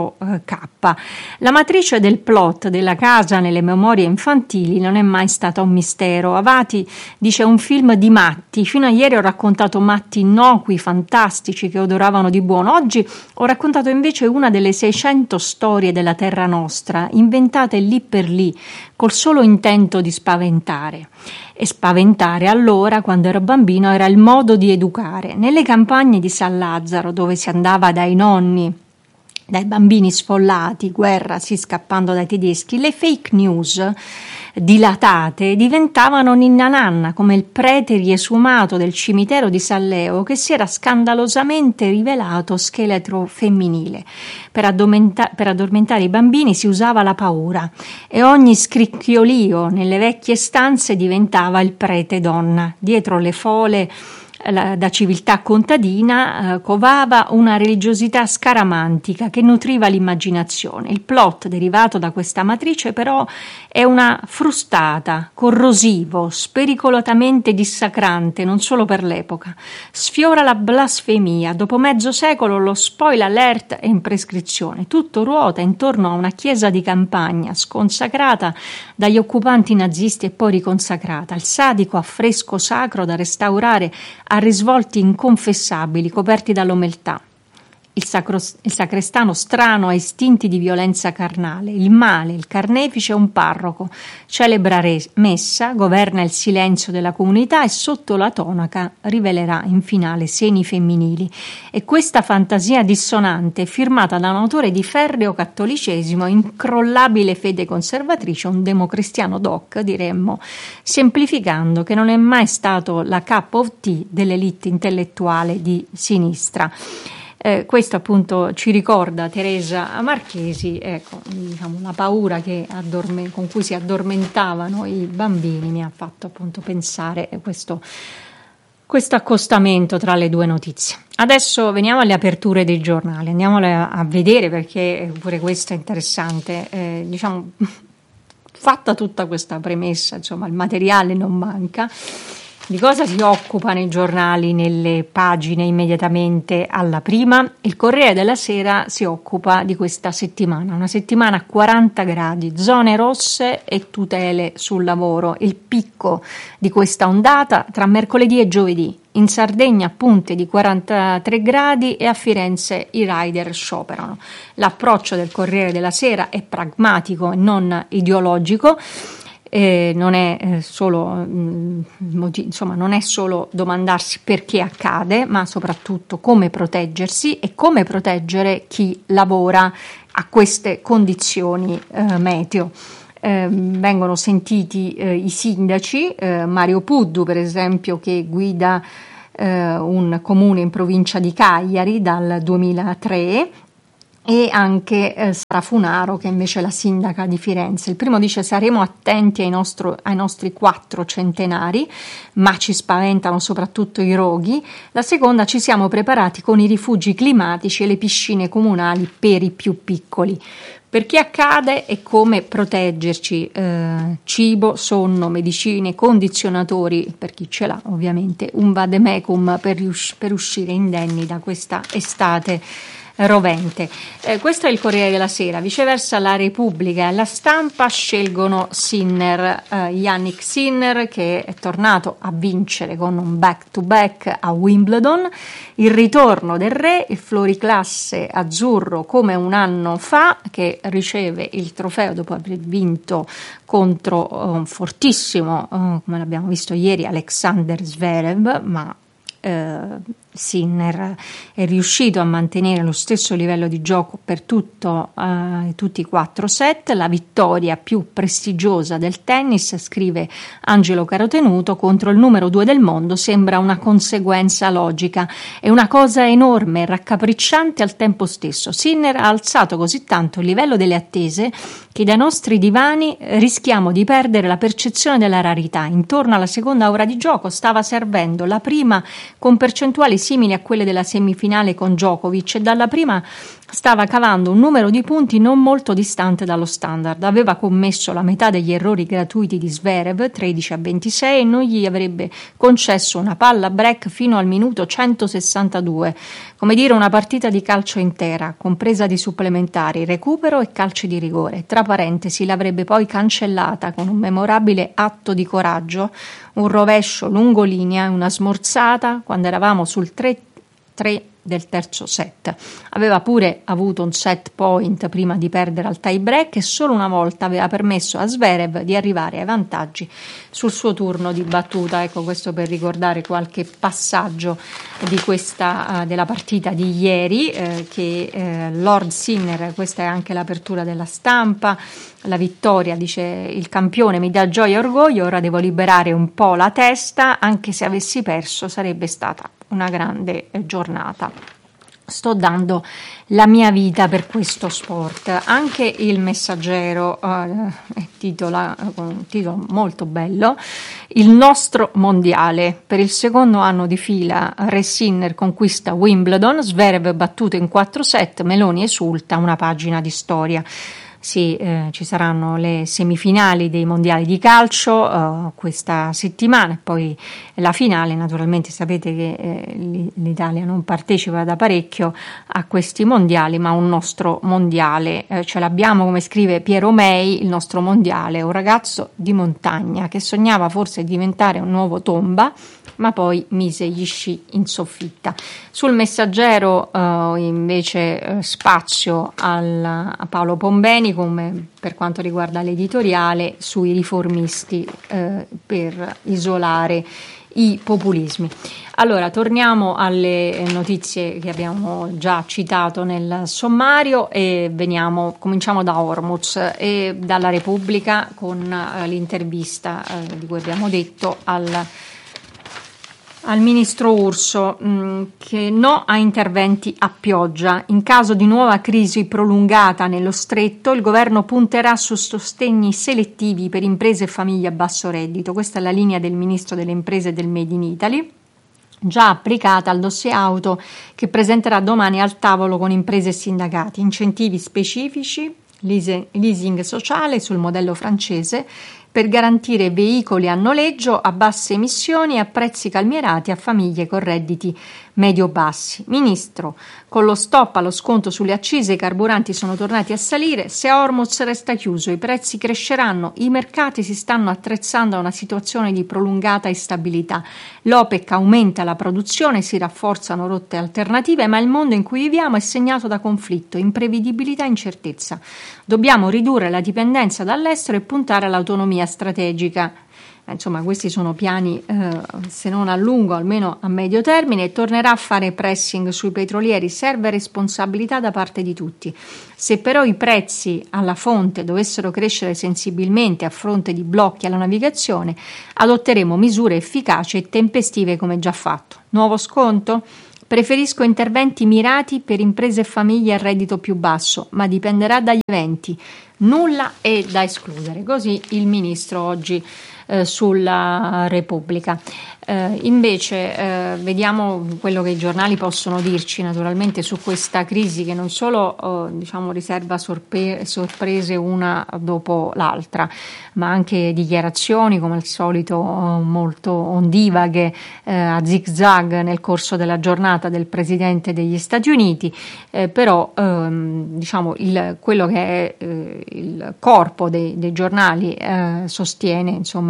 4K. La matrice del plot della casa nelle memorie infantili non è mai stata un mistero. Avati dice un film di matti. Fino a ieri ho raccontato matti innocui, fantastici, che odoravano di buono. Oggi ho raccontato invece una delle 600 storie della terra nostra, inventate lì per lì, col solo intento di spaventare. E spaventare allora, quando ero bambino, era il modo di educare. Nelle campagne di San Lazzaro, dove si andava dai nonni, dai bambini sfollati, guerra, sì, scappando dai tedeschi, le fake news dilatate diventavano ninna nanna, come il prete riesumato del cimitero di San Leo che si era scandalosamente rivelato scheletro femminile. Per addormentare i bambini si usava la paura e ogni scricchiolio nelle vecchie stanze diventava il prete donna. Dietro le fole da civiltà contadina covava una religiosità scaramantica che nutriva l'immaginazione. Il plot derivato da questa matrice però è una frustata, corrosivo, spericolatamente dissacrante, non solo per l'epoca. Sfiora la blasfemia. Dopo mezzo secolo lo spoiler alert è in prescrizione. Tutto ruota intorno a una chiesa di campagna sconsacrata dagli occupanti nazisti e poi riconsacrata. Il sadico affresco sacro da restaurare a risvolti inconfessabili coperti dall'omeltà. Il sacrestano strano ha istinti di violenza carnale. Il male, il carnefice è un parroco. Celebra messa, governa il silenzio della comunità e sotto la tonaca rivelerà in finale seni femminili. E questa fantasia dissonante è firmata da un autore di ferreo cattolicesimo, incrollabile fede conservatrice, un democristiano doc, diremmo, semplificando, che non è mai stato la cup of tea dell'elite intellettuale di sinistra. Questo appunto ci ricorda Teresa Marchesi, diciamo, la paura con cui si addormentavano i bambini mi ha fatto appunto pensare questo accostamento tra le due notizie. Adesso veniamo alle aperture dei giornali, andiamole a vedere perché pure questo è interessante, diciamo, fatta tutta questa premessa, insomma il materiale non manca. Di cosa si occupano i giornali nelle pagine immediatamente alla prima? Il Corriere della Sera si occupa di questa settimana, una settimana a 40 gradi, zone rosse e tutele sul lavoro, il picco di questa ondata tra mercoledì e giovedì. In Sardegna punte di 43 gradi e a Firenze i rider scioperano. L'approccio del Corriere della Sera è pragmatico e non ideologico. Non è solo non è solo domandarsi perché accade, ma soprattutto come proteggersi e come proteggere chi lavora a queste condizioni meteo. Vengono sentiti i sindaci, Mario Puddu per esempio, che guida un comune in provincia di Cagliari dal 2003, e anche Sara Funaro, che invece è la sindaca di Firenze. Il primo dice: saremo attenti ai nostri 4 centenari, ma ci spaventano soprattutto i roghi. La seconda: ci siamo preparati con i rifugi climatici e le piscine comunali per i più piccoli. Perché accade e come proteggerci? Cibo, sonno, medicine, condizionatori per chi ce l'ha, ovviamente, un vademecum per uscire indenni da questa estate rovente. Questo è il Corriere della Sera. Viceversa la Repubblica e la Stampa scelgono Sinner, Yannick Sinner, che è tornato a vincere con un back-to-back a Wimbledon, il ritorno del re, il floriclasse azzurro come un anno fa, che riceve il trofeo dopo aver vinto contro un fortissimo, come l'abbiamo visto ieri, Alexander Zverev, ma Sinner è riuscito a mantenere lo stesso livello di gioco per tutti i 4 set, la vittoria più prestigiosa del tennis, scrive Angelo Carotenuto, contro il numero 2 del mondo sembra una conseguenza logica, è una cosa enorme e raccapricciante al tempo stesso. Sinner ha alzato così tanto il livello delle attese che dai nostri divani rischiamo di perdere la percezione della rarità. Intorno alla seconda ora di gioco stava servendo la prima con percentuali simili a quelle della semifinale con Djokovic, e dalla prima stava cavando un numero di punti non molto distante dallo standard. Aveva commesso la metà degli errori gratuiti di Zverev, 13-26, e non gli avrebbe concesso una palla break fino al minuto 162. Come dire, una partita di calcio intera, compresa di supplementari, recupero e calci di rigore. Tra parentesi, l'avrebbe poi cancellata con un memorabile atto di coraggio, un rovescio lungolinea e una smorzata quando eravamo sul 3-3 del terzo set. Aveva pure avuto un set point prima di perdere al tie break e solo una volta aveva permesso a Zverev di arrivare ai vantaggi sul suo turno di battuta. Ecco, questo per ricordare qualche passaggio di questa della partita di ieri, che Lord Sinner, questa è anche l'apertura della Stampa. La vittoria, dice il campione, mi dà gioia e orgoglio, ora devo liberare un po' la testa, anche se avessi perso sarebbe stata una grande giornata. Sto dando la mia vita per questo sport. Anche il Messaggero titola con un titolo molto bello: il nostro mondiale. Per il secondo anno di fila Re Sinner conquista Wimbledon, Zverev battuto in 4 set, Meloni esulta, una pagina di storia. Sì, ci saranno le semifinali dei mondiali di calcio questa settimana e poi la finale. Naturalmente sapete che l'Italia non partecipa da parecchio a questi mondiali, ma un nostro mondiale ce l'abbiamo, come scrive Piero Mei. Il nostro mondiale è un ragazzo di montagna che sognava forse di diventare un nuovo Tomba, ma poi mise gli sci in soffitta. Sul Messaggero invece spazio a Paolo Pombeni, come per quanto riguarda l'editoriale sui riformisti per isolare i populismi. Allora, torniamo alle notizie che abbiamo già citato nel sommario e cominciamo da Hormuz e dalla Repubblica con l'intervista di cui abbiamo detto al ministro Urso, che no a interventi a pioggia. In caso di nuova crisi prolungata nello stretto, il governo punterà su sostegni selettivi per imprese e famiglie a basso reddito. Questa è la linea del ministro delle imprese e del Made in Italy, già applicata al dossier auto che presenterà domani al tavolo con imprese e sindacati. Incentivi specifici, leasing sociale sul modello francese, per garantire veicoli a noleggio a basse emissioni e a prezzi calmierati a famiglie con redditi medio-bassi. Ministro, con lo stop allo sconto sulle accise i carburanti sono tornati a salire, se Hormuz resta chiuso i prezzi cresceranno, i mercati si stanno attrezzando a una situazione di prolungata instabilità. L'OPEC aumenta la produzione, si rafforzano rotte alternative, ma il mondo in cui viviamo è segnato da conflitto, imprevedibilità e incertezza. Dobbiamo ridurre la dipendenza dall'estero e puntare all'autonomia strategica. Insomma, questi sono piani, se non a lungo, almeno a medio termine. Tornerà a fare pressing sui petrolieri, serve responsabilità da parte di tutti. Se però i prezzi alla fonte dovessero crescere sensibilmente a fronte di blocchi alla navigazione, adotteremo misure efficaci e tempestive come già fatto. Nuovo sconto? Preferisco interventi mirati per imprese e famiglie a reddito più basso, ma dipenderà dagli eventi. Nulla è da escludere. Così il ministro oggi sulla Repubblica. Invece vediamo quello che i giornali possono dirci naturalmente su questa crisi che non solo riserva sorprese una dopo l'altra, ma anche dichiarazioni come al solito molto ondivaghe a zig-zag nel corso della giornata del Presidente degli Stati Uniti, però quello che è il corpo dei giornali sostiene insomma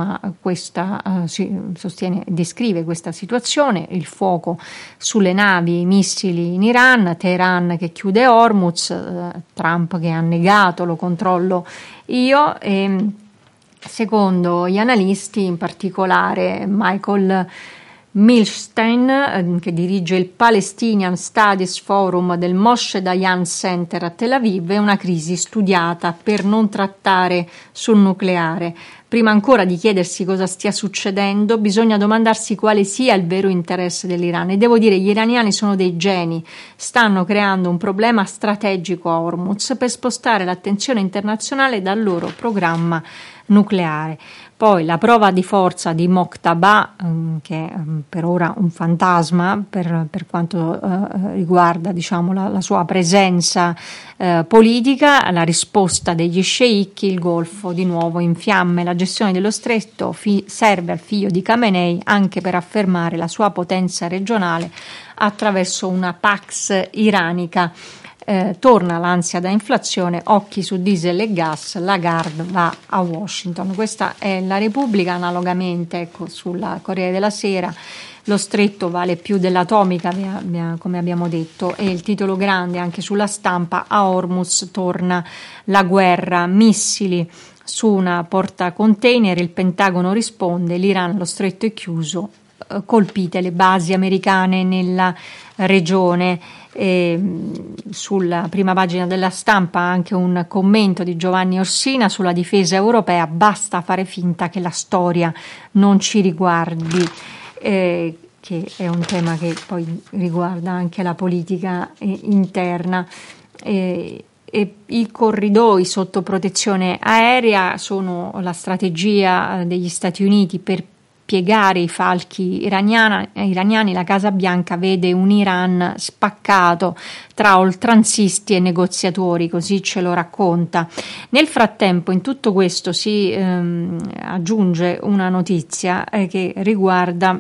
descrive questa situazione, il fuoco sulle navi, i missili in Iran, Teheran che chiude Hormuz, Trump che ha negato, lo controllo io, e secondo gli analisti, in particolare Michael Milstein, che dirige il Palestinian Studies Forum del Moshe Dayan Center a Tel Aviv, è una crisi studiata per non trattare sul nucleare. Prima ancora di chiedersi cosa stia succedendo, bisogna domandarsi quale sia il vero interesse dell'Iran. E devo dire, gli iraniani sono dei geni, stanno creando un problema strategico a Hormuz per spostare l'attenzione internazionale dal loro programma nucleare. Poi la prova di forza di Mokhtaba, che è per ora un fantasma per quanto riguarda la sua presenza politica, la risposta degli sceicchi, il Golfo di nuovo in fiamme. La gestione dello stretto serve al figlio di Khamenei anche per affermare la sua potenza regionale attraverso una Pax iranica. Torna l'ansia da inflazione, occhi su diesel e gas, Lagarde va a Washington. Questa è la Repubblica. Analogamente, sulla Corriere della Sera, lo stretto vale più dell'atomica, come abbiamo detto, e il titolo grande anche sulla Stampa: a Hormuz torna la guerra, missili su una portacontainer, il Pentagono risponde, l'Iran, lo stretto è chiuso, colpite le basi americane nella regione. Sulla prima pagina della Stampa anche un commento di Giovanni Orsina sulla difesa europea: basta fare finta che la storia non ci riguardi, che è un tema che poi riguarda anche la politica interna. E i corridoi sotto protezione aerea sono la strategia degli Stati Uniti per piegare i falchi iraniani. La Casa Bianca vede un Iran spaccato tra oltranzisti e negoziatori, così ce lo racconta. Nel frattempo, in tutto questo si aggiunge una notizia che riguarda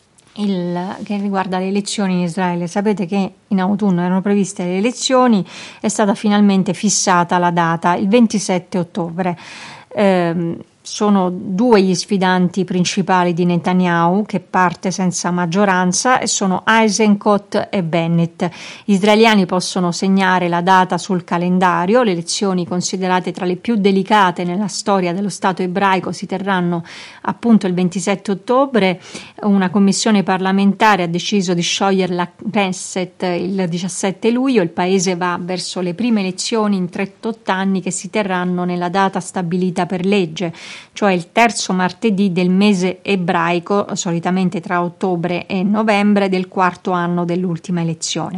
le elezioni in Israele. Sapete che in autunno erano previste le elezioni, è stata finalmente fissata la data, il 27 ottobre. Sono due gli sfidanti principali di Netanyahu, che parte senza maggioranza, e sono Eisenkot e Bennett. Gli israeliani possono segnare la data sul calendario. Le elezioni, considerate tra le più delicate nella storia dello Stato ebraico, si terranno appunto il 27 ottobre. Una commissione parlamentare ha deciso di sciogliere la Knesset il 17 luglio. Il paese va verso le prime elezioni in 38 anni che si terranno nella data stabilita per legge, cioè il terzo martedì del mese ebraico, solitamente tra ottobre e novembre del quarto anno dell'ultima elezione.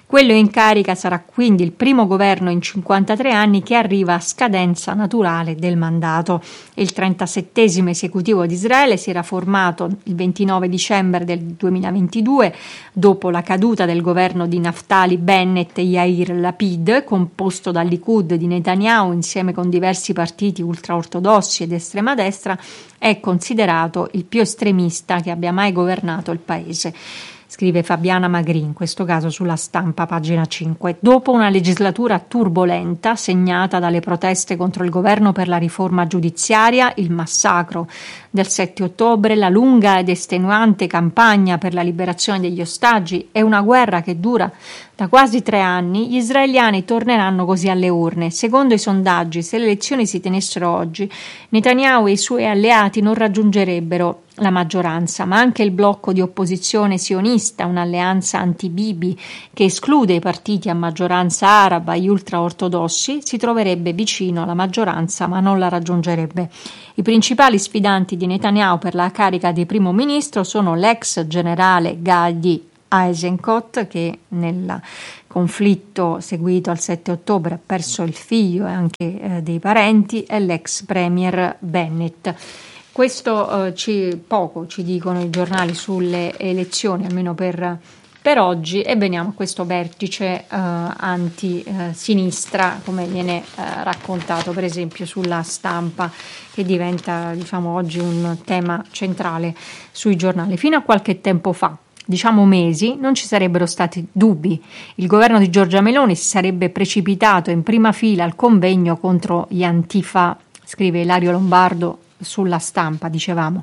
Quello in carica sarà quindi il primo governo in 53 anni che arriva a scadenza naturale del mandato. Il 37esimo esecutivo di Israele si era formato il 29 dicembre del 2022, dopo la caduta del governo di Naftali Bennett e Yair Lapid, composto dal Likud di Netanyahu insieme con diversi partiti ultraortodossi ed estrema destra. È considerato il più estremista che abbia mai governato il paese. Scrive Fabiana Magri, in questo caso sulla Stampa, pagina 5. Dopo una legislatura turbolenta, segnata dalle proteste contro il governo per la riforma giudiziaria, il massacro del 7 ottobre, la lunga ed estenuante campagna per la liberazione degli ostaggi e una guerra che dura da quasi 3 anni, gli israeliani torneranno così alle urne. Secondo i sondaggi, se le elezioni si tenessero oggi, Netanyahu e i suoi alleati non raggiungerebbero la maggioranza, ma anche il blocco di opposizione sionista, un'alleanza anti-Bibi che esclude i partiti a maggioranza araba e gli ultraortodossi, si troverebbe vicino alla maggioranza ma non la raggiungerebbe. I principali sfidanti di Netanyahu per la carica di primo ministro sono l'ex generale Gadi Eisenkot, che nel conflitto seguito al 7 ottobre ha perso il figlio e anche dei parenti, e l'ex premier Bennett. Questo poco ci dicono i giornali sulle elezioni, almeno per oggi, e veniamo a questo vertice anti-sinistra, come viene raccontato per esempio sulla Stampa, che diventa oggi un tema centrale sui giornali. Fino a qualche tempo fa, mesi, non ci sarebbero stati dubbi. Il governo di Giorgia Meloni si sarebbe precipitato in prima fila al convegno contro gli Antifa, scrive Ilario Lombardo sulla Stampa, dicevamo.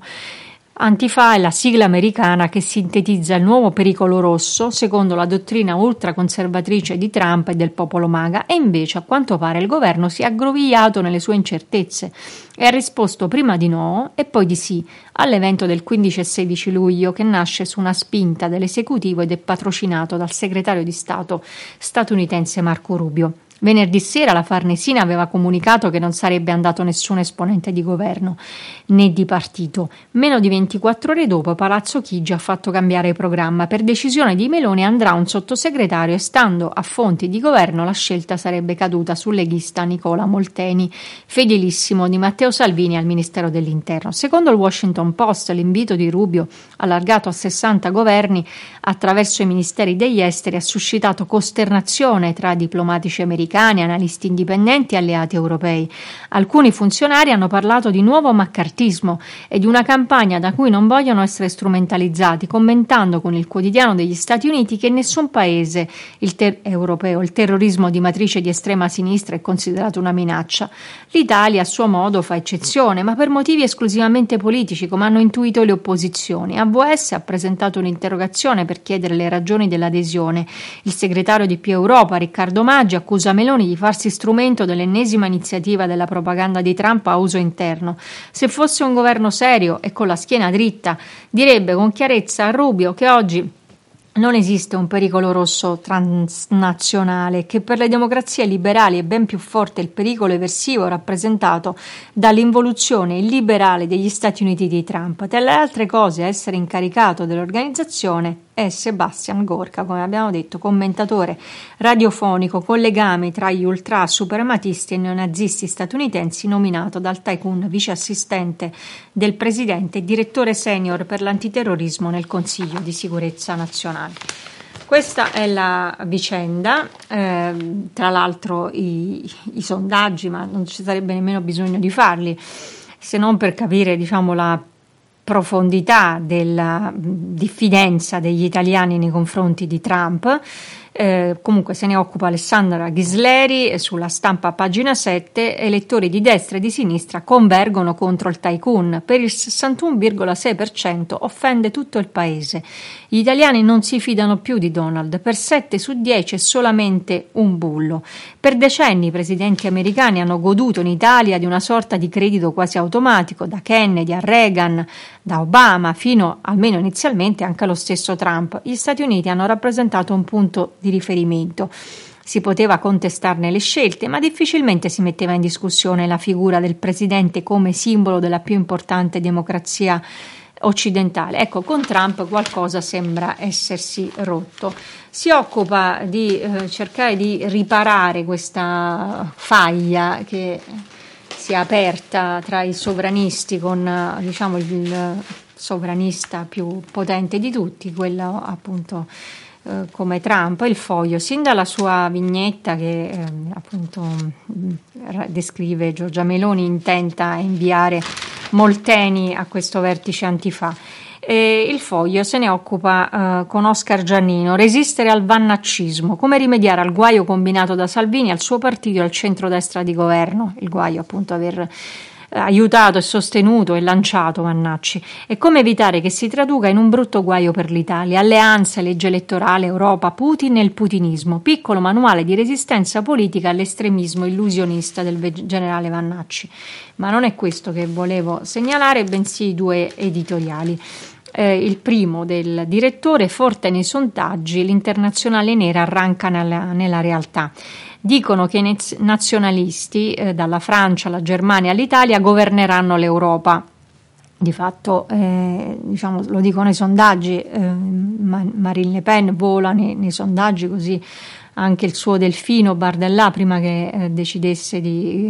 Antifa è la sigla americana che sintetizza il nuovo pericolo rosso secondo la dottrina ultraconservatrice di Trump e del popolo MAGA, e invece a quanto pare il governo si è aggrovigliato nelle sue incertezze e ha risposto prima di no e poi di sì all'evento del 15 e 16 luglio, che nasce su una spinta dell'esecutivo ed è patrocinato dal segretario di Stato statunitense Marco Rubio. Venerdì sera la Farnesina aveva comunicato che non sarebbe andato nessun esponente di governo né di partito. Meno di 24 ore dopo Palazzo Chigi ha fatto cambiare programma. Per decisione di Meloni andrà un sottosegretario e, stando a fonti di governo, la scelta sarebbe caduta sul leghista Nicola Molteni, fedelissimo di Matteo Salvini al Ministero dell'Interno. Secondo il Washington Post, l'invito di Rubio, allargato a 60 governi attraverso i ministeri degli esteri, ha suscitato costernazione tra diplomatici americani, analisti indipendenti e alleati europei. Alcuni funzionari hanno parlato di nuovo maccartismo e di una campagna da cui non vogliono essere strumentalizzati, commentando con il quotidiano degli Stati Uniti che in nessun paese europeo il terrorismo di matrice di estrema sinistra è considerato una minaccia. L'Italia a suo modo fa eccezione, ma per motivi esclusivamente politici, come hanno intuito le opposizioni. AVS ha presentato un'interrogazione per chiedere le ragioni dell'adesione. Il segretario di Più Europa, Riccardo Maggi, accusa Meloni di farsi strumento dell'ennesima iniziativa della propaganda di Trump a uso interno. Se fosse un governo serio e con la schiena dritta, direbbe con chiarezza a Rubio che oggi non esiste un pericolo rosso transnazionale, che per le democrazie liberali è ben più forte il pericolo eversivo rappresentato dall'involuzione illiberale degli Stati Uniti di Trump. Tra le altre cose, a essere incaricato dell'organizzazione è Sebastian Gorka, come abbiamo detto, commentatore radiofonico con legami tra gli ultra suprematisti e neonazisti statunitensi, nominato dal tycoon vice assistente del presidente e direttore senior per l'antiterrorismo nel Consiglio di sicurezza nazionale. Questa è la vicenda, tra l'altro i sondaggi, ma non ci sarebbe nemmeno bisogno di farli, se non per capire la profondità della diffidenza degli italiani nei confronti di Trump. Comunque se ne occupa Alessandra Ghisleri sulla Stampa, pagina 7. Elettori di destra e di sinistra convergono contro il tycoon. Per il 61,6% offende tutto il paese. Gli italiani non si fidano più di Donald. Per 7 su 10 è solamente un bullo. Per decenni i presidenti americani hanno goduto in Italia di una sorta di credito quasi automatico, da Kennedy a Reagan, da Obama fino, almeno inizialmente, anche allo stesso Trump. Gli Stati Uniti hanno rappresentato un punto di riferimento. Si poteva contestarne le scelte, ma difficilmente si metteva in discussione la figura del presidente come simbolo della più importante democrazia occidentale. Ecco, con Trump qualcosa sembra essersi rotto. Si occupa di cercare di riparare questa faglia che si è aperta tra i sovranisti con diciamo il sovranista più potente di tutti, quello appunto come Trump. Il Foglio, sin dalla sua vignetta che appunto descrive Giorgia Meloni intenta a inviare Molteni a questo vertice antifa. Il Foglio se ne occupa con Oscar Giannino. Resistere al vannaccismo, come rimediare al guaio combinato da Salvini, al suo partito e al centrodestra di governo. Il guaio appunto aver aiutato e sostenuto e lanciato Vannacci, e come evitare che si traduca in un brutto guaio per l'Italia. Alleanze, legge elettorale, Europa, Putin e il putinismo, piccolo manuale di resistenza politica all'estremismo illusionista del generale Vannacci. Ma non è questo che volevo segnalare, bensì due editoriali. Il primo del direttore: forte nei sondaggi, l'internazionale nera arranca nella realtà. Dicono che i nazionalisti, dalla Francia alla Germania all'Italia, governeranno l'Europa. Di fatto, diciamo, lo dicono i sondaggi, Marine Le Pen vola nei sondaggi, così anche il suo delfino Bardella, prima che decidesse di